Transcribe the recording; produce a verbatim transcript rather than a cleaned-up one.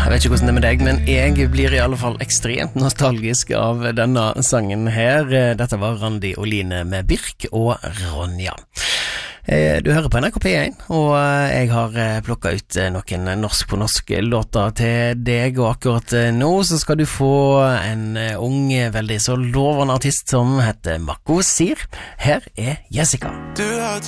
Jeg vet ikke hvordan det er med deg, men jeg blir i alle fall ekstremt nostalgisk av denne sangen her. Dette var Randi og Line med Birk og Ronja. Du hører på N R K P én, og jeg har plukket ut noen norsk på norsk låter til deg, og akkurat nå så skal du få en ung, veldig så lovende artist som heter Mako Sir. Her er Jessica. Du har et